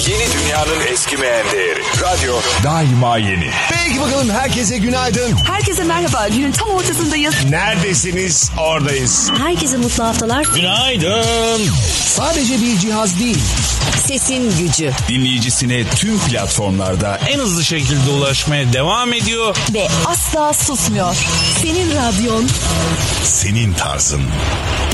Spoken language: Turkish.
Yeni dünyanın eskimeyen değeri. Radyo daima yeni. Peki bakalım, herkese günaydın. Herkese merhaba. Günün tam ortasındayız. Neredesiniz? Oradayız. Herkese mutlu haftalar. Günaydın. Sadece bir cihaz değil. Sesin gücü. Dinleyicisine tüm platformlarda en hızlı şekilde ulaşmaya devam ediyor. Ve asla susmuyor. Senin radyon. Senin tarzın.